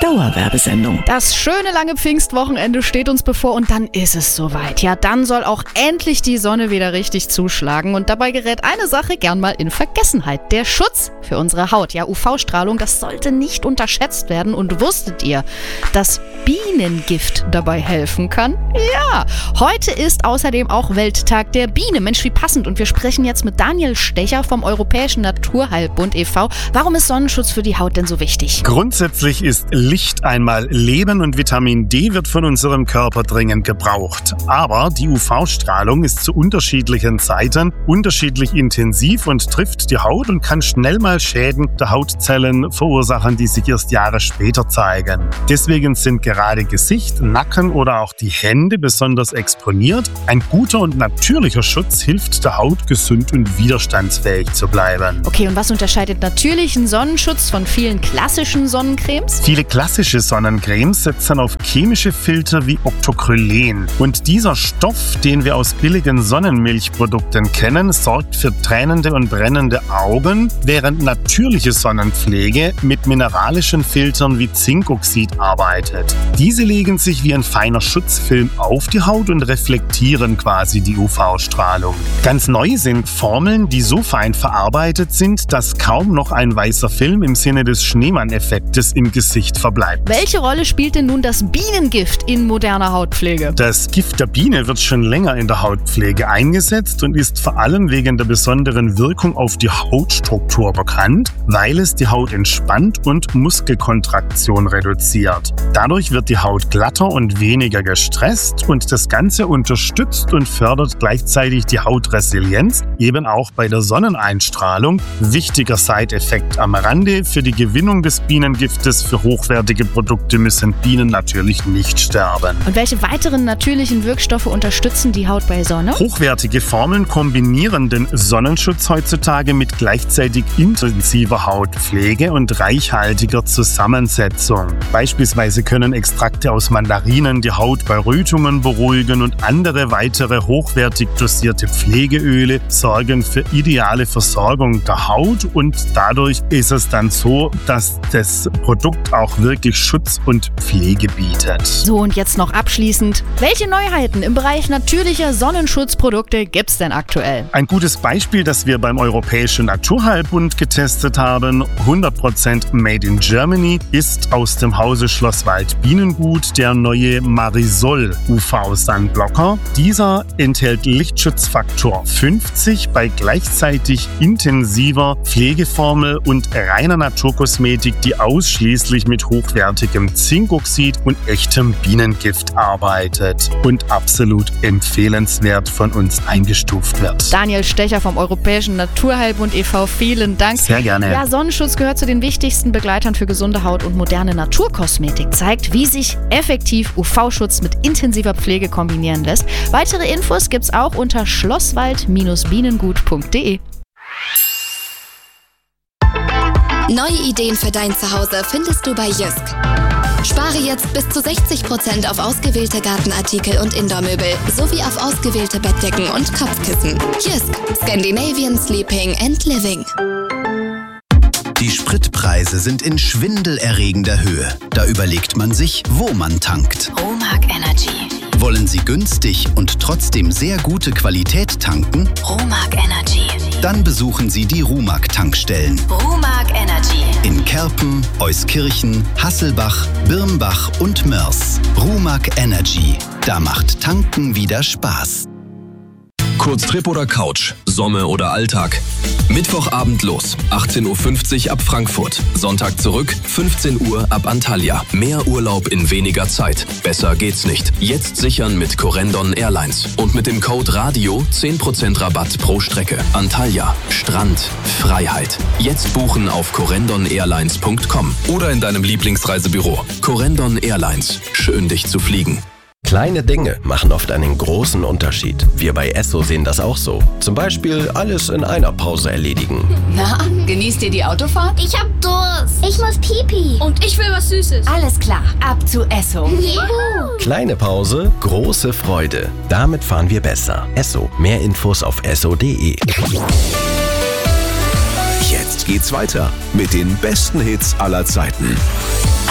Dauerwerbesendung. Das schöne lange Pfingstwochenende steht uns bevor und dann ist es soweit. Ja, dann soll auch endlich die Sonne wieder richtig zuschlagen und dabei gerät eine Sache gern mal in Vergessenheit. Der Schutz für unsere Haut. Ja, UV-Strahlung, das sollte nicht unterschätzt werden. Und wusstet ihr, dass Bienengift dabei helfen kann? Ja, heute ist außerdem auch Welttag der Biene. Mensch, wie passend. Und wir sprechen jetzt mit Daniel Stecher vom Europäischen Naturheilbund e.V. Warum ist Sonnenschutz für die Haut denn so wichtig? Grundsätzlich ist Licht einmal Leben und Vitamin D wird von unserem Körper dringend gebraucht. Aber die UV-Strahlung ist zu unterschiedlichen Zeiten unterschiedlich intensiv und trifft die Haut und kann schnell mal Schäden der Hautzellen verursachen, die sich erst Jahre später zeigen. Deswegen sind gerade Gesicht, Nacken oder auch die Hände besonders exponiert. Ein guter und natürlicher Schutz hilft der Haut, gesund und widerstandsfähig zu bleiben. Okay, und was unterscheidet natürlichen Sonnenschutz von vielen klassischen Sonnencremes? Viele klassische Sonnencremes setzen auf chemische Filter wie Octocrylen. Und dieser Stoff, den wir aus billigen Sonnenmilchprodukten kennen, sorgt für tränende und brennende Augen, während natürliche Sonnenpflege mit mineralischen Filtern wie Zinkoxid arbeitet. Diese legen sich wie ein feiner Schutzfilm auf die Haut und reflektieren quasi die UV-Strahlung. Ganz neu sind Formeln, die so fein verarbeitet sind, dass kaum noch ein weißer Film im Sinne des Schneemann-Effektes im Gesicht verbleibt. Welche Rolle spielt denn nun das Bienengift in moderner Hautpflege? Das Gift der Biene wird schon länger in der Hautpflege eingesetzt und ist vor allem wegen der besonderen Wirkung auf die Hautstruktur bekannt, weil es die Haut entspannt und Muskelkontraktion reduziert. Dadurch wird die Haut glatter und weniger gestresst und das Ganze unterstützt und fördert gleichzeitig die Hautresilienz, eben auch bei der Sonneneinstrahlung. Wichtiger Side-Effekt am Rande: Für die Gewinnung des Bienengiftes für hochwertige Produkte müssen Bienen natürlich nicht sterben. Und welche weiteren natürlichen Wirkstoffe unterstützen die Haut bei Sonne? Hochwertige Formeln kombinieren den Sonnenschutz heutzutage mit gleichzeitig intensiver Hautpflege und reichhaltiger Zusammensetzung. Beispielsweise können Extrakte aus Mandarinen die Haut bei Rötungen beruhigen und andere weitere hochwertig dosierte Pflegeöle sorgen für ideale Versorgung der Haut und dadurch ist es dann so, dass das Produkt auch wirklich Schutz und Pflege bietet. So, und jetzt noch abschließend: Welche Neuheiten im Bereich natürlicher Sonnenschutzprodukte gibt's denn aktuell? Ein gutes Beispiel, das wir beim Europäischen Naturheilbund getestet haben, 100% Made in Germany, ist aus dem Hause Schlosswald Bienengut der neue Marisol UV-Sunblocker. Dieser enthält Lichtschutzfaktor 50 bei gleichzeitig intensiver Pflegeformel und reiner Naturkosmetik, die ausschließlich mit hochwertigem Zinkoxid und echtem Bienengift arbeitet und absolut empfehlenswert von uns eingestuft wird. Daniel Stecher vom Europäischen Naturheilbund e.V., vielen Dank. Sehr gerne. Ja, Sonnenschutz gehört zu den wichtigsten Begleitern für gesunde Haut und moderne Naturkosmetik. Zeigt, wie sich effektiv UV-Schutz mit intensiver Pflege kombinieren lässt. Weitere Infos gibt's auch unter schlosswald-bienengut.de. Neue Ideen für dein Zuhause findest du bei Jysk. Spare jetzt bis zu 60% auf ausgewählte Gartenartikel und Indoormöbel sowie auf ausgewählte Bettdecken und Kopfkissen. Jysk, Scandinavian Sleeping and Living. Die Spritpreise sind in schwindelerregender Höhe. Da überlegt man sich, wo man tankt. Romag Energy. Wollen Sie günstig und trotzdem sehr gute Qualität tanken? Romag Energy. Dann besuchen Sie die Rumag-Tankstellen. Romag Energy. In Kerpen, Euskirchen, Hasselbach, Birnbach und Mörs. Rumag Energy. Da macht Tanken wieder Spaß. Kurztrip oder Couch, Sommer oder Alltag. Mittwochabend los, 18:50 Uhr ab Frankfurt. Sonntag zurück, 15 Uhr ab Antalya. Mehr Urlaub in weniger Zeit. Besser geht's nicht. Jetzt sichern mit Corendon Airlines. Und mit dem Code RADIO 10% Rabatt pro Strecke. Antalya, Strand, Freiheit. Jetzt buchen auf corendon-airlines.com oder in deinem Lieblingsreisebüro. Corendon Airlines. Schön, dich zu fliegen. Kleine Dinge machen oft einen großen Unterschied. Wir bei Esso sehen das auch so. Zum Beispiel alles in einer Pause erledigen. Na, genießt ihr die Autofahrt? Ich hab Durst. Ich muss Pipi. Und ich will was Süßes. Alles klar, ab zu Esso. Juhu. Kleine Pause, große Freude. Damit fahren wir besser. Esso. Mehr Infos auf esso.de. Jetzt geht's weiter mit den besten Hits aller Zeiten.